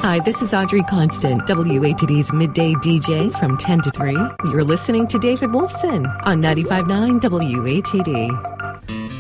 Hi, this is Audrey Constant, WATD's Midday DJ from 10 to 3. You're listening to David Wolfson on 95.9 WATD.